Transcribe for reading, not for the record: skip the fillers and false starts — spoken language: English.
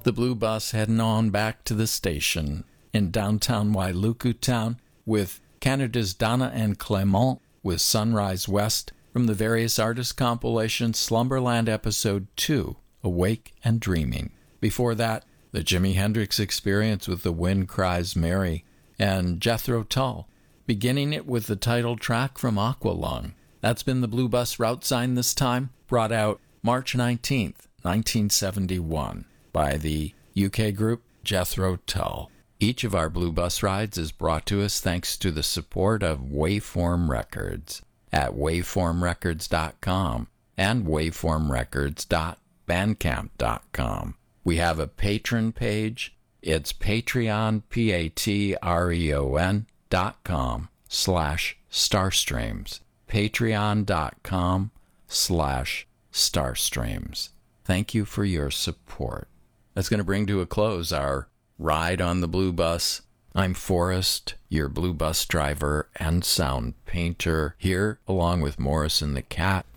The Blue Bus heading on back to the station in downtown Wailuku Town with Canada's Donna and Clement with Sunrise West from the various artist compilation Slumberland Episode 2, Awake and Dreaming. Before that, the Jimi Hendrix Experience with The Wind Cries Mary and Jethro Tull, beginning it with the title track from Aqualung. That's been the Blue Bus route sign this time, brought out March 19th, 1971, by the UK group Jethro Tull. Each of our Blue Bus rides is brought to us thanks to the support of Waveform Records at waveformrecords.com and waveformrecords.bandcamp.com. We have a patron page. It's Patreon, patreon.com/Starstreams. Patreon.com/Starstreams. Thank you for your support. That's going to bring to a close our ride on the Blue Bus. I'm Forrest, your Blue Bus driver and sound painter, here along with Morrison the Cat.